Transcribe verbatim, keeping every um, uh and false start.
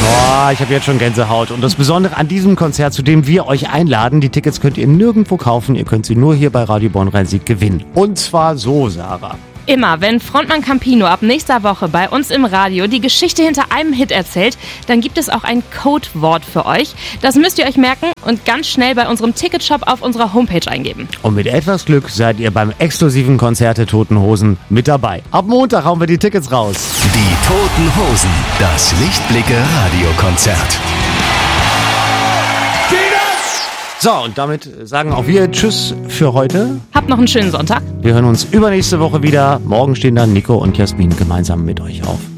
Boah, ich habe jetzt schon Gänsehaut. Und das Besondere an diesem Konzert, zu dem wir euch einladen, die Tickets könnt ihr nirgendwo kaufen, ihr könnt sie nur hier bei Radio Bonn-Rhein-Sieg gewinnen. Und zwar so, Sarah. Immer, wenn Frontmann Campino ab nächster Woche bei uns im Radio die Geschichte hinter einem Hit erzählt, dann gibt es auch ein Codewort für euch. Das müsst ihr euch merken und ganz schnell bei unserem Ticketshop auf unserer Homepage eingeben. Und mit etwas Glück seid ihr beim exklusiven Konzert der Toten Hosen mit dabei. Ab Montag hauen wir die Tickets raus. Die Toten Hosen, das Lichtblicke Radiokonzert. So, und damit sagen auch wir Tschüss für heute. Habt noch einen schönen Sonntag. Wir hören uns übernächste Woche wieder. Morgen stehen dann Nico und Jasmin gemeinsam mit euch auf.